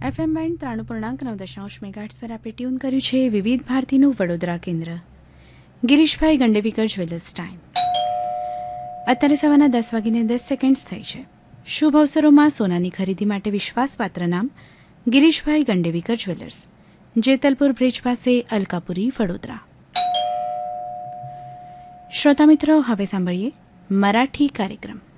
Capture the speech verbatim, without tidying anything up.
FM band ત્રાણું પૂર્ણાંક નવ દશાંશ મેગાહર્ટ્ઝ પર આપણે ટ્યુન કર્યું છે વિવિધ ભારતીનું વડોદરા કેન્દ્ર. ગિરીશભાઈ ગંડેવીકર જ્વેલર્સ ટાઈમ અત્યારે સવારના દસ વાગીને દસ સેકન્ડ્સ થઈ છે. શુભ અવસરોમાં સોનાની ખરીદી માટે વિશ્વાસપાત્ર નામ ગિરીશભાઈ ગંડેવીકર જ્વેલર્સ, જેતલપુર બ્રિજ પાસે, અલકાપુરી, વડોદરા. શ્રોતા મિત્રો, હવે સાંભળીએ મરાઠી કાર્યક્રમ.